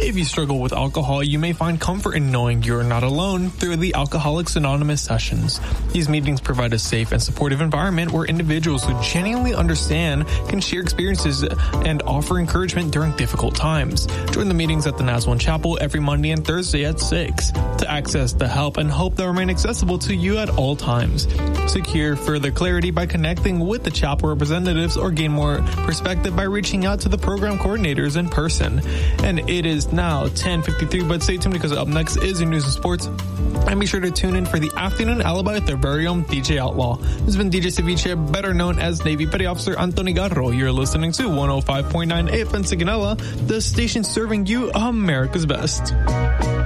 If you struggle with alcohol, you may find comfort in knowing you're not alone through the Alcoholics Anonymous sessions. These meetings provide a safe and supportive environment where individuals who genuinely understand can share experiences and offer encouragement during difficult times. Join the meetings at the Nazwan Chapel every Monday and Thursday at 6 to access the help and hope that remain accessible to you at all times. Secure further clarity by connecting with the chapel representatives or gain more perspective by reaching out to the program coordinators in person. And it is now 10:53, but stay tuned because up next is your news and sports. And be sure to tune in for the Afternoon Alibi with their very own DJ Outlaw. This has been DJ Ceviche, better known as Navy Petty Officer Anthony Garro. You're listening to 105.9 AFN Sigonella, the station serving you America's best.